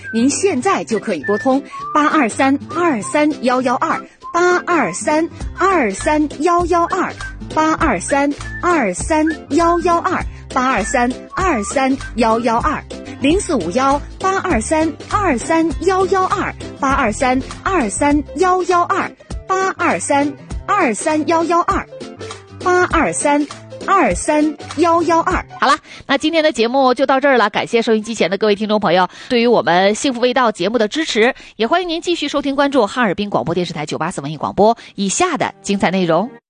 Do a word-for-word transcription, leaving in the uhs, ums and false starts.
您现在就可以拨通八二三二三幺幺二八二三二三幺幺二八二三二三幺幺二八二三二三幺幺二零四五幺八二三二三幺幺二八二三二三幺幺二八二三二三幺幺二八二三二三幺幺二。 好了，那今天的节目就到这儿了，感谢收音机前的各位听众朋友对于我们幸福味道节目的支持，也欢迎您继续收听关注哈尔滨广播电视台九八四文艺广播以下的精彩内容。